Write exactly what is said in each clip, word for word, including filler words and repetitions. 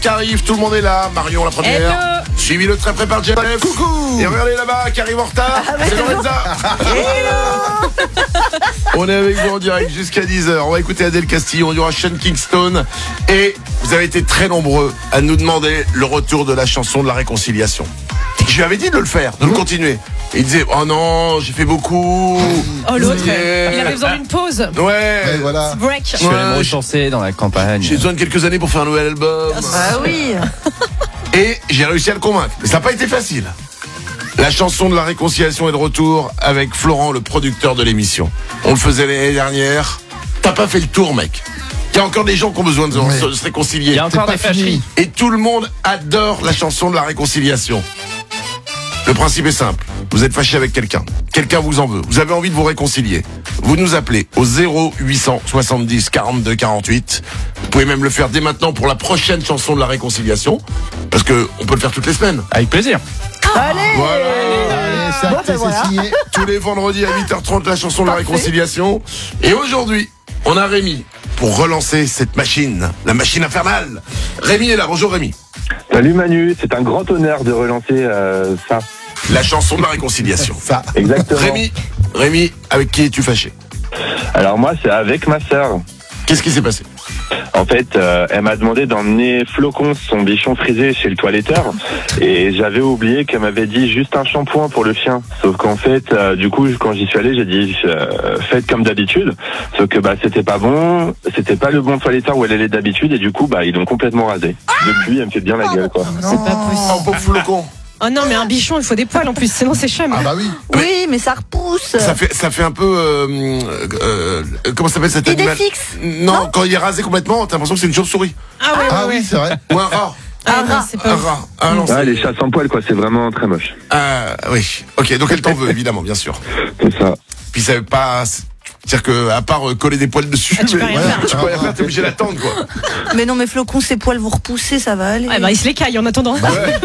qui arrive, tout le monde est là. Marion la première. Hello. Suivi le très près par Jeff. Coucou. Et regardez là-bas qui arrive en retard. Ah, c'est Lorenza. On est avec vous en direct jusqu'à dix heures. On va écouter Adèle Castillo, on y aura Sean Kingston. Et vous avez été très nombreux à nous demander le retour de la chanson de la réconciliation. Je lui avais dit de le faire, de le continuer. Et il disait, oh non, j'ai fait beaucoup. Oh l'autre, Yeah. il avait besoin d'une pause. Ouais. Ouais, voilà. Break. Je suis allé me Ouais, rechancer dans la campagne. j'ai besoin de quelques années pour faire un nouvel album. Ah oui. Et j'ai réussi à le convaincre. Mais ça n'a pas été facile. La chanson de la réconciliation est de retour avec Florent, le producteur de l'émission. On le faisait l'année dernière. T'as pas fait le tour, mec. Il y a encore des gens qui ont besoin de Ouais. se, se réconcilier. Il y a encore pas des fâcheries. fini. Et tout le monde adore la chanson de la réconciliation. Le principe est simple. Vous êtes fâché avec quelqu'un. Quelqu'un vous en veut. Vous avez envie de vous réconcilier. Vous nous appelez au zéro huit cent soixante-dix quarante-deux quarante-huit. Vous pouvez même le faire dès maintenant pour la prochaine chanson de la réconciliation. Parce que on peut le faire toutes les semaines. Avec plaisir. Allez. Voilà. Allez, c'est Bon, acté, ben voilà. c'est signé. Tous les vendredis à huit heures trente, la chanson de la Parfait. réconciliation. Et aujourd'hui, on a Rémi pour relancer cette machine, la machine infernale. Rémi est là. Bonjour Rémi. Salut Manu, c'est un grand honneur de relancer euh, ça. La chanson de la réconciliation. Ça. Exactement. Rémi, Rémi, avec qui es-tu fâché? Alors moi, c'est avec ma sœur. Qu'est-ce qui s'est passé? En fait, euh, elle m'a demandé d'emmener Flocon, son bichon frisé, chez le toiletteur. Et j'avais oublié qu'elle m'avait dit juste un shampoing pour le chien. Sauf qu'en fait, euh, du coup, quand j'y suis allé, j'ai dit euh, faites comme d'habitude. Sauf que bah c'était pas bon, c'était pas le bon toiletteur où elle allait d'habitude. Et du coup, bah ils l'ont complètement rasé. Depuis, elle me fait bien la gueule, quoi. C'est pas possible. Oh, pauvre Flocon. Oh non, mais un bichon, il faut des poils en plus, sinon c'est chum. Ah bah oui. Oui, mais ça repousse. Ça fait, ça fait un peu... Euh, euh, comment ça s'appelle cet Idée animal? fixe. Non, quand il est rasé complètement, t'as l'impression que c'est une chauve-souris. Ah ouais, Ah ouais, ouais. oui, c'est vrai. Ou un rat. Ah non, c'est Un pas ouf. rat. Ah non, Ah, c'est- les chats sans poils, quoi, c'est vraiment très moche. Ah, oui. Ok, donc elle t'en veut, évidemment, bien sûr. C'est ça. Puis ça veut pas... C'est-à-dire que à part euh, coller des poils dessus, Ah, tu peux mais- rien faire. tu peux rien faire, t'es obligé d'attendre, quoi. Mais non, mais Flocon, ses poils vous repousser, ça va aller. Ah bah il se les caille en attendant.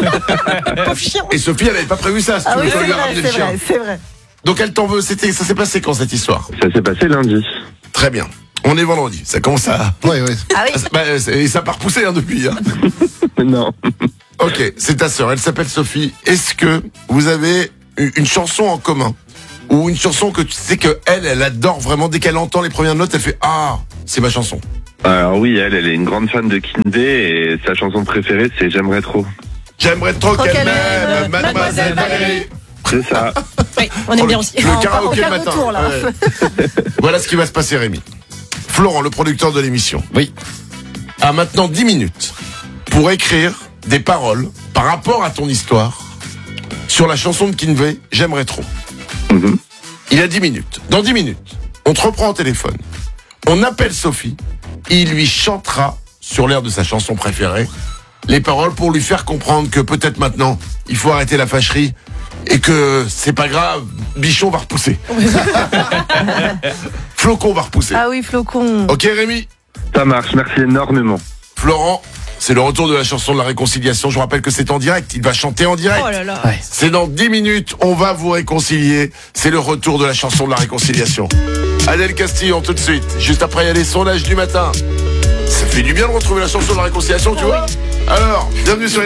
Pauvre chien. Et Sophie, elle avait pas prévu ça, si tu Ah veux oui, qu'on c'est lui a vrai, ramené le c'est chien. vrai, c'est vrai. Donc elle t'en veut, c'était, ça s'est passé quand cette histoire? Ça s'est passé lundi. Très bien. On est vendredi, ça commence à... Oui, oui. Ah oui. Bah, c'est- et ça n'a pas repoussé hein, depuis. Hein. Non. Ok, c'est ta sœur, elle s'appelle Sophie. Est-ce que vous avez u- une chanson en commun? Ou une chanson que tu sais que elle, elle adore vraiment, dès qu'elle entend les premières notes, elle fait « Ah, c'est ma chanson ». Alors oui, elle, elle est une grande fan de Kinvé et sa chanson préférée, c'est J'aimerais trop. J'aimerais trop Trop qu'elle qu'elle m'aime, m'aime, mademoiselle Valérie. C'est ça. Oui, on aime bien aussi. Le Ah, on part au karaoké le quart de matin. tour, là. Ouais. Voilà ce qui va se passer, Rémi. Florent, le producteur de l'émission, Oui. a maintenant dix minutes pour écrire des paroles par rapport à ton histoire sur la chanson de Kinvé, J'aimerais trop. Mhm. Il a dix minutes. Dans dix minutes, on te reprend au téléphone. On appelle Sophie. Et il lui chantera sur l'air de sa chanson préférée les paroles pour lui faire comprendre que peut-être maintenant, il faut arrêter la fâcherie et que c'est pas grave, Bichon va repousser. Flocon va repousser. Ah oui, Flocon. Ok Rémi? Ça marche, merci énormément. Florent, c'est le retour de la chanson de la réconciliation. Je vous rappelle que c'est en direct. Il va chanter en direct. Oh là là. Ouais. C'est dans dix minutes, on va vous réconcilier. C'est le retour de la chanson de la réconciliation. Adèle Castillo, tout de suite. Juste après, il y a les sondages du matin. Ça fait du bien de retrouver la chanson de la réconciliation, tu vois? Alors, bienvenue sur